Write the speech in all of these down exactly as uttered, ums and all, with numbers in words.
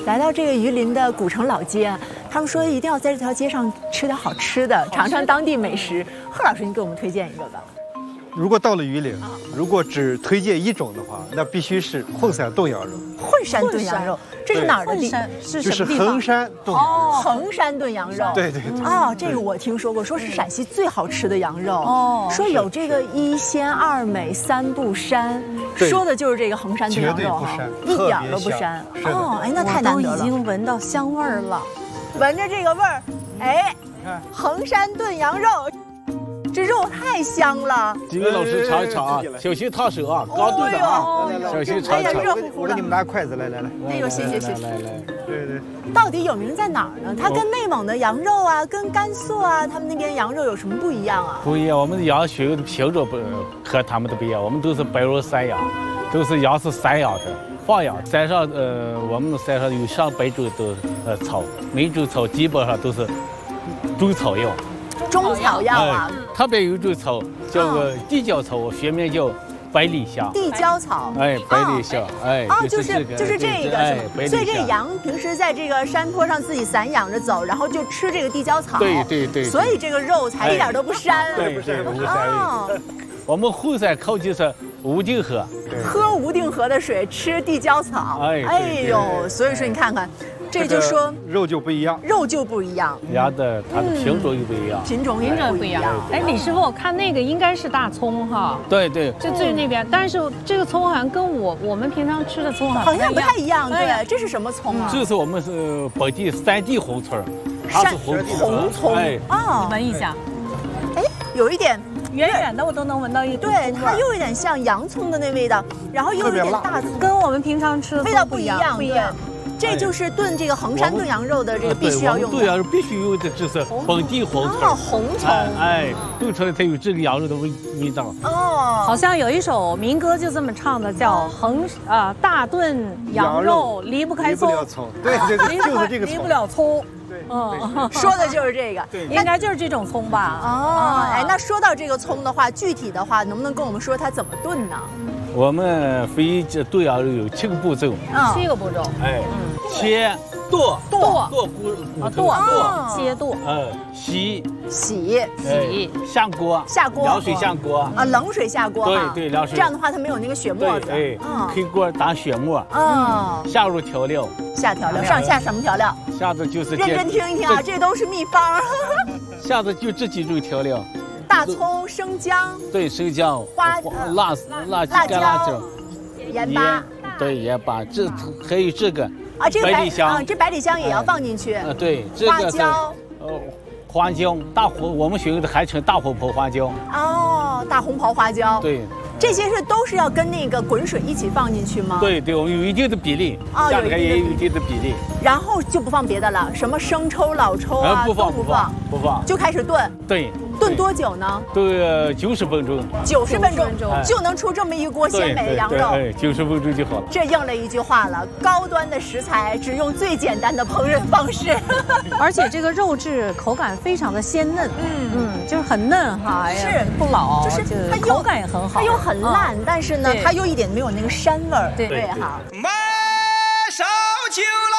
来到这个榆林的古城老街，他们说一定要在这条街上吃点好吃的，尝尝当地美食。贺老师，你给我们推荐一个吧。 如果到了榆林，如果只推荐一种的话，那必须是混山炖羊肉。 混山炖羊肉，这是哪儿的地？ 是就是衡山炖羊肉。 哦，衡山炖羊肉。 对对对。 哦，这个我听说过，说是陕西最好吃的羊肉。哦，说有这个一鲜二美三不膻，说的就是这个衡山炖羊肉哈，一点都不膻。哦，哎，那太难得了。 我都已经闻到香味儿了， 闻着这个味儿，哎，衡山炖羊肉。这肉太香了， 几位老师尝一尝啊，小心烫手啊，刚炖的啊，小心尝一尝。 我给你们拿筷子，来来来。 哎呦，谢谢谢谢。 来来， 对对。 到底有名在哪儿呢？它跟内蒙的羊肉啊，跟甘肃啊，他们那边羊肉有什么不一样啊？ 不一样，我们的羊血的品种不和他们的不一样，我们都是白肉山羊，都是羊是散养的。放养山上，呃，我们山上有上百种的呃草，每种草基本上都是中草药。 中草药啊， 哎、特别有一种草叫个地胶草，学名叫百里香。 地胶草， 哎，百里香，哦、哎， 哦，就是就是这个， 哎， 所以这个羊平时在这个山坡上自己散养着走，然后就吃这个地胶草， 对对 对, 对， 所以这个肉才一点都不膻， 对对不膻。哦，我们后山靠近是无定河， 喝无定河的水，吃地胶草，哎哎呦，所以说你看看。这就说肉就不一样， 肉就不一样， 羊的它的品种又不一样， 品种品种不一样。 哎，李师傅，我看那个应该是大葱哈？ 对对， 就最那边，但是这个葱好像跟我我们平常吃的葱好像不太一样。对，这是什么葱啊？ 这是我们是本地山地红葱， 山红葱。 哎， 哦，闻一下， 哎，有一点。 远远的我都能闻到一股， 对，它又有点像洋葱的那味道，然后又有点大， 跟我们平常吃的味道不一样， 不一样。 这就是炖这个衡山炖羊肉的这个必须要用的。 炖羊肉必须用的就是本地红葱。 哦，红葱。 哎，炖出来才有这个羊肉的味味道。 哦， 好像有一首民歌就这么唱的，叫衡啊大炖羊肉离不开葱。 离不了葱。对对对，就是这个葱。 离不了葱。 对， 嗯，说的就是这个， 应该就是这种葱吧？ 哦，哎，那说到这个葱的话，具体的话，能不能跟我们说它怎么炖呢？ 我们飞机炖羊肉有七个步骤， 七个步骤， 哎，切、剁、 剁、 剁骨、 剁、剁、切剁， 嗯，洗、 洗、 洗、 下锅、 下锅， 凉水下锅啊，冷水下锅， 对对，凉水， 这样的话它没有那个血沫子， 对，开锅打血沫， 嗯， 下入调料， 下调料，上下什么调料？ 下的就是认真听一听啊，这都是秘方， 下的就这几种调料。 大葱、生姜， 对，生姜、 花、 辣辣辣干辣椒、 盐巴， 对，盐巴，这还有这个啊，这个百里香啊，这百里香也要放进去。 啊，对，这个是呃花椒，大红，我们学的还称大红袍花椒。 哦，大红袍花椒。 对， 这些是都是要跟那个滚水一起放进去吗？ 对对，我们有一定的比例， 啊， 下里也有一定的比例。 然后就不放别的了，什么生抽、老抽啊， 不放不放不放， 就开始炖。 对。 炖多久呢？ 炖九十分钟。 九十分钟就能出这么一锅鲜美的羊肉。 哎，九十分钟就好了。 这应了一句话了：高端的食材只用最简单的烹饪方式。 而且这个肉质口感非常的鲜嫩，嗯嗯，就是很嫩哈， 是不老， 就是它口感也很好， 它又很烂，但是呢，它又一点没有那个膻味儿。 对对哈。 买烧酒来。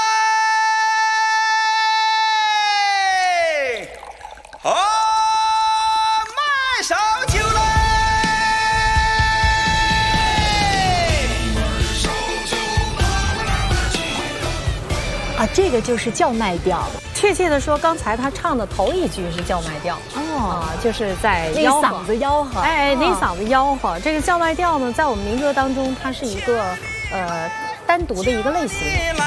哦，买烧酒来！ 啊，这个就是叫卖调。 确切的说，刚才他唱的头一句是叫卖调。哦，啊，就是在那嗓子吆喝。 哎，那嗓子吆喝。这个叫卖调呢，在我们民歌当中，它是一个呃单独的一个类型。